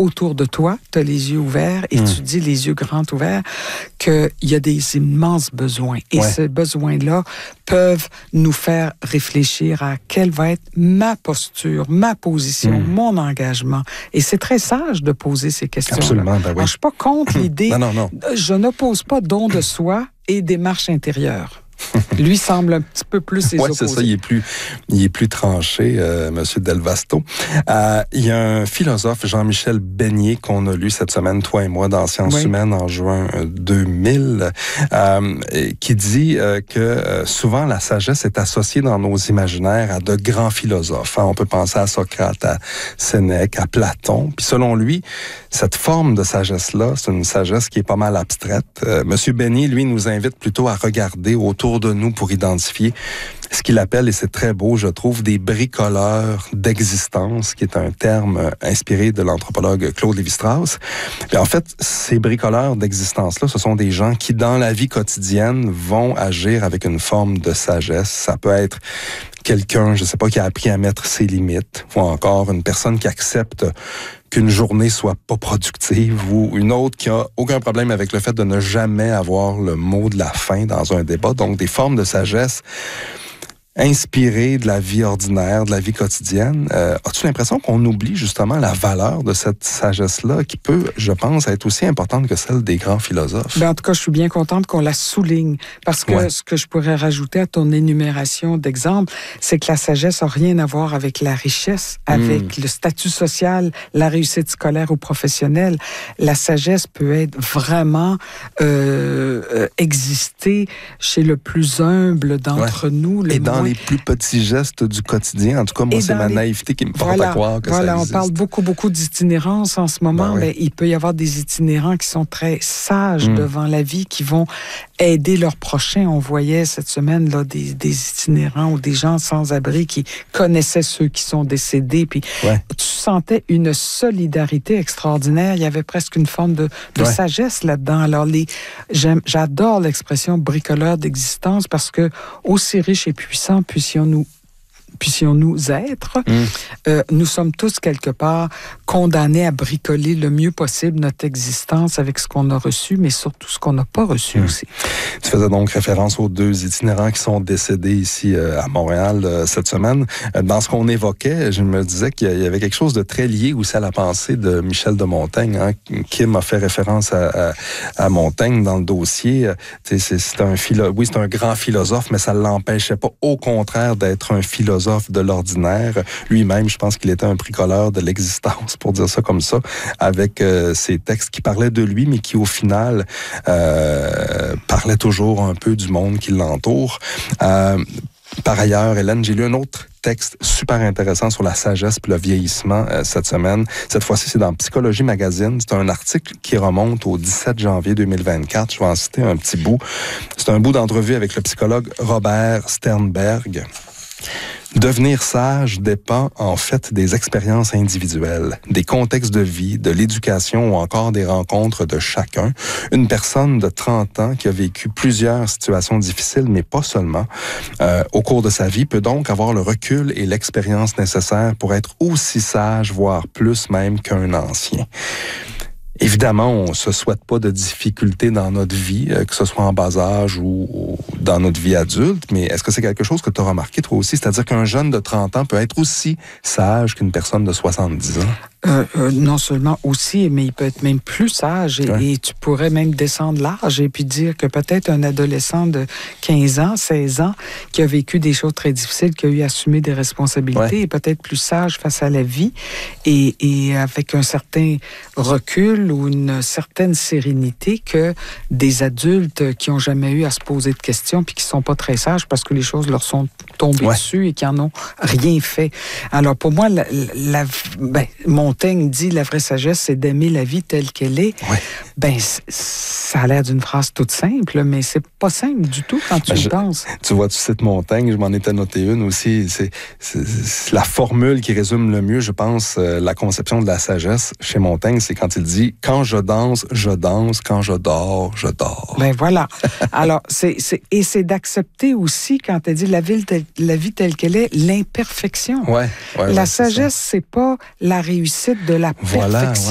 autour de toi, tu as les yeux ouverts et tu dis les yeux grands ouverts qu'il y a des immenses besoins. Et ces besoins-là peuvent nous faire réfléchir à quelle va être ma posture, ma position, mon engagement. Et c'est très sage de poser ces questions-là. Absolument, ben oui. Alors, je ne suis pas contre l'idée. Non. Je n'oppose pas don de soi et démarche intérieure. Lui semble un petit peu plus les opposer. Oui, c'est ça, il est plus tranché, M. Del Vasto. Il y a un philosophe, Jean-Michel Beignet, qu'on a lu cette semaine, toi et moi, dans Sciences humaines en juin 2000, qui dit que souvent la sagesse est associée dans nos imaginaires à de grands philosophes. On peut penser à Socrate, à Sénèque, à Platon. Puis selon lui, cette forme de sagesse-là, c'est une sagesse qui est pas mal abstraite. M. Beignet, lui, nous invite plutôt à regarder autour de nous pour identifier ce qu'il appelle, et c'est très beau, je trouve, des bricoleurs d'existence, qui est un terme inspiré de l'anthropologue Claude Lévi-Strauss. Puis en fait, ces bricoleurs d'existence-là, ce sont des gens qui, dans la vie quotidienne, vont agir avec une forme de sagesse. Ça peut être quelqu'un, je sais pas, qui a appris à mettre ses limites, ou encore une personne qui accepte qu'une journée soit pas productive, ou une autre qui a aucun problème avec le fait de ne jamais avoir le mot de la fin dans un débat. Donc, des formes de sagesse inspirées de la vie ordinaire, de la vie quotidienne. As-tu l'impression qu'on oublie justement la valeur de cette sagesse-là qui peut, je pense, être aussi importante que celle des grands philosophes? En tout cas, je suis bien contente qu'on la souligne parce que ce que je pourrais rajouter à ton énumération d'exemples, c'est que la sagesse n'a rien à voir avec la richesse, avec le statut social, la réussite scolaire ou professionnelle. La sagesse peut être vraiment exister chez le plus humble d'entre nous. Et dans les plus petits gestes du quotidien. En tout cas, moi, c'est ma naïveté qui me porte à croire que ça existe. On parle beaucoup d'itinérance en ce moment. Il peut y avoir des itinérants qui sont très sages devant la vie, qui vont aider leurs prochains. On voyait cette semaine là, des itinérants ou des gens sans-abri qui connaissaient ceux qui sont décédés. Puis tu sentais une solidarité extraordinaire. Il y avait presque une forme de sagesse là-dedans. Alors, j'adore l'expression bricoleur d'existence parce que aussi riche et puissant puissions-nous être, nous sommes tous quelque part condamnés à bricoler le mieux possible notre existence avec ce qu'on a reçu, mais surtout ce qu'on n'a pas reçu aussi. Tu faisais donc référence aux 2 itinérants qui sont décédés ici à Montréal cette semaine. Dans ce qu'on évoquait, je me disais qu'il y avait quelque chose de très lié aussi à la pensée de Michel de Montaigne. Kim a fait référence à Montaigne dans le dossier. C'est un grand philosophe, mais ça ne l'empêchait pas, au contraire, d'être un philosophe de l'ordinaire. Lui-même, je pense qu'il était un bricoleur de l'existence, pour dire ça comme ça, avec ses textes qui parlaient de lui, mais qui, au final, parlaient toujours un peu du monde qui l'entoure. Par ailleurs, Hélène, j'ai lu un autre texte super intéressant sur la sagesse et le vieillissement cette semaine. Cette fois-ci, c'est dans Psychologie Magazine. C'est un article qui remonte au 17 janvier 2024. Je vais en citer un petit bout. C'est un bout d'entrevue avec le psychologue Robert Sternberg. Devenir sage dépend en fait des expériences individuelles, des contextes de vie, de l'éducation ou encore des rencontres de chacun. Une personne de 30 ans qui a vécu plusieurs situations difficiles, mais pas seulement, au cours de sa vie, peut donc avoir le recul et l'expérience nécessaires pour être aussi sage, voire plus même qu'un ancien. Évidemment, on ne se souhaite pas de difficultés dans notre vie, que ce soit en bas âge ou dans notre vie adulte, mais est-ce que c'est quelque chose que tu as remarqué toi aussi? C'est-à-dire qu'un jeune de 30 ans peut être aussi sage qu'une personne de 70 ans? Non seulement aussi, mais il peut être même plus sage et tu pourrais même descendre l'âge et puis dire que peut-être un adolescent de 15 ans, 16 ans, qui a vécu des choses très difficiles, qui a eu à assumer des responsabilités, est peut-être plus sage face à la vie et avec un certain recul ou une certaine sérénité que des adultes qui n'ont jamais eu à se poser de questions puis qui ne sont pas très sages parce que les choses leur sont tombées dessus et qui n'en ont rien fait. Alors pour moi, Montaigne dit la vraie sagesse, c'est d'aimer la vie telle qu'elle est. Ça a l'air d'une phrase toute simple, mais c'est pas simple du tout quand tu y penses. Tu vois, tu cites Montaigne, je m'en étais noté une aussi. C'est la formule qui résume le mieux, je pense, la conception de la sagesse chez Montaigne, c'est quand il dit « Quand je danse, je danse. Quand je dors, je dors. » Voilà. Alors, c'est d'accepter aussi, quand elle dit la vie telle qu'elle est, l'imperfection. La sagesse, c'est pas la réussite de la perfection.